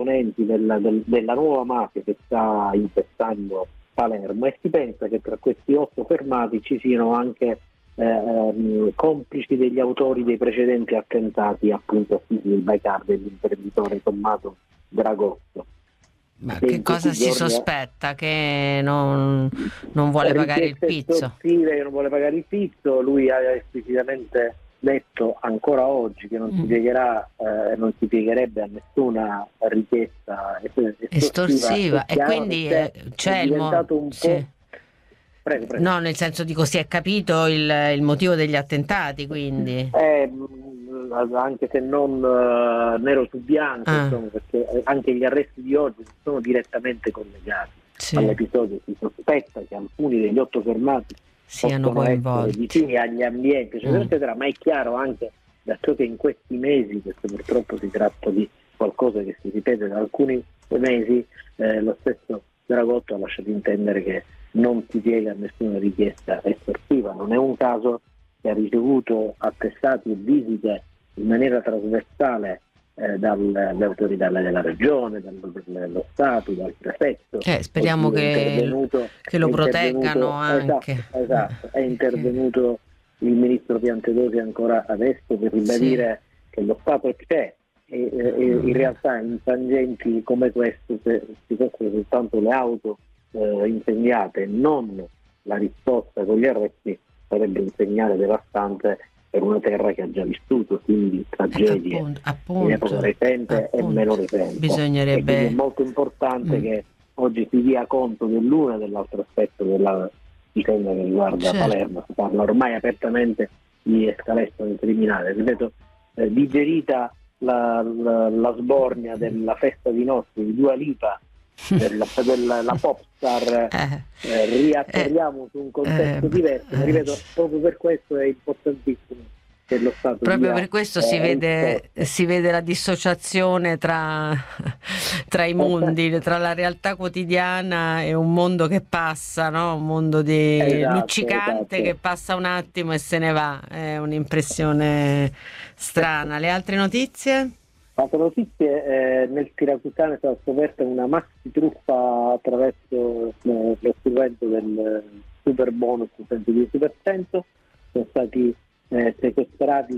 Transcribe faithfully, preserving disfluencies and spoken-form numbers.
esponenti della, del, della nuova mafia che sta infestando Palermo, e si pensa che tra questi otto fermati ci siano anche eh, complici degli autori dei precedenti attentati appunto a Sisi del Baicar dell'imprenditore Tommaso Dragotto. Ma che cosa si sospetta? Che non, non vuole pagare il pizzo? Che non vuole pagare il pizzo. Lui ha esplicitamente detto ancora oggi che non mm. si piegherà, eh, non si piegherebbe a nessuna richiesta estorsiva, estorsiva. E quindi c'è, c'è è il mo- un sì. po'. Prego, prego. No, nel senso, dico, si è capito il, il motivo degli attentati, quindi eh, anche se non uh, nero su bianco, ah. insomma, perché anche gli arresti di oggi sono direttamente collegati sì. all'episodio. Si sospetta che alcuni degli otto fermati siano coinvolti vicini agli ambienti, eccetera, mm. eccetera, ma è chiaro anche da ciò che in questi mesi, perché purtroppo si tratta di qualcosa che si ripete da alcuni mesi, eh, lo stesso Dragotto ha lasciato intendere che non si piega a nessuna richiesta estorsiva. Non è un caso che ha ricevuto attestati e visite in maniera trasversale eh, dalle autorità della regione, dallo, dello Stato, dal prefetto. Eh, speriamo che, che lo proteggano anche. Esatto, esatto. È intervenuto il ministro Piantedosi ancora adesso per ribadire sì. che lo Stato c'è e, e in realtà in tangenti come questo se si fossero soltanto le auto eh, insegnate, non la risposta con gli arresti, sarebbe un segnale devastante per una terra che ha già vissuto quindi tragedie appunto, appunto, in epoca recente appunto. e meno recente. Bisognerebbe... E quindi è molto importante mm. che oggi si dia conto dell'uno e dell'altro aspetto della vicenda che riguarda certo. Palermo. Si parla ormai apertamente di escalation criminale. Ripeto, eh, digerita la, la, la sbornia della festa di nozze di Dua Lipa, della, della la pop star, eh, eh, riatterriamo eh, su un contesto eh, diverso, ma ripeto, proprio per questo è importantissimo che lo Stato proprio dia, per questo eh, si vede si vede la dissociazione tra, tra i mondi, tra la realtà quotidiana e un mondo che passa, no? Un mondo di esatto, luccicante esatto. che passa un attimo e se ne va, è un'impressione strana. Le altre notizie? Altre notizie, eh, nel Siracusano è stata scoperta una maxi truffa attraverso eh, lo strumento del super bonus del centodieci per cento. Sono stati eh, sequestrati